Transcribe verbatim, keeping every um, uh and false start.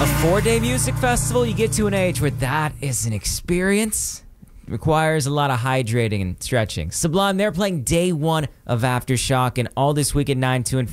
A four-day music festival, you get to an age where that is an experience. It requires a lot of hydrating and stretching. Sublime, they're playing day one of Aftershock, and all this week at nine, two, and